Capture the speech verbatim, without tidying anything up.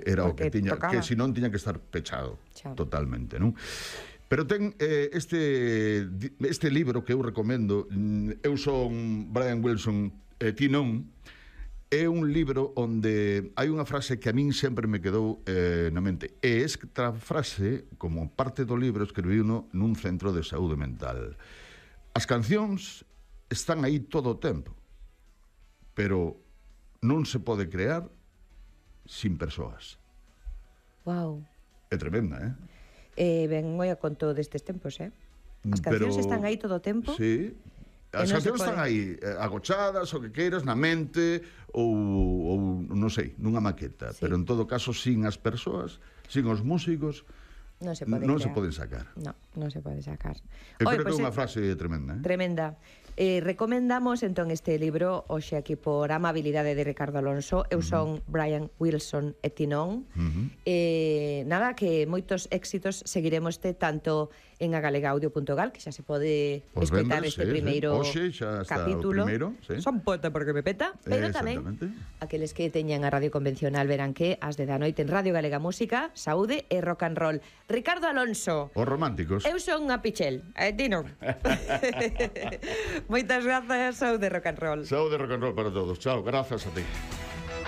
era o Porque que tiña, tocaba. que se non tiña que estar pechado Xa. totalmente, non? Pero ten eh, este este libro que eu recomendo, mm, eu son Brian Wilson, e ti non. É un libro onde hai unha frase que a min sempre me quedou eh, na mente. E esta frase, como parte do libro, escribiu no nun centro de saúde mental. As cancións están aí todo o tempo, pero non se pode crear sin persoas. Wow. É tremenda, eh? Eh, ben moi a conto destes tempos, eh? As cancións Pero, están aí todo o tempo. Sí. As non se cancións están pode. aí, eh, agochadas, o que queiras, na mente, ou, ou non sei, nunha maqueta. Sí. Pero en todo caso, sin as persoas, sin os músicos, Non se pode non crear. se poden sacar. No, non se pode sacar. Eu Oye, creo pois que é unha é- frase tremenda, eh? Tremenda. Eh, recomendamos entón este libro hoxe aquí por amabilidade de Ricardo Alonso. Eu son Brian Wilson e ti non. Uh-huh. Eh, nada, que moitos éxitos seguiremos-te tanto en agalegaudio punto gal, que xa se pode Os escoitar venres, este sí, sí. primeiro Hoxe xa está o capítulo. primeiro, sí. Son poeta porque me peta, pero tamén Exactamente. aqueles que teñan a radio convencional verán que as de da noite en Radio Galega Música, Saúde e Rock and Roll. Ricardo Alonso. Os románticos. Eu son unha pichel, e ti non. Moitas grazas, Saúde Rock and Roll. Saúde rock and roll para todos. Chao, grazas a ti.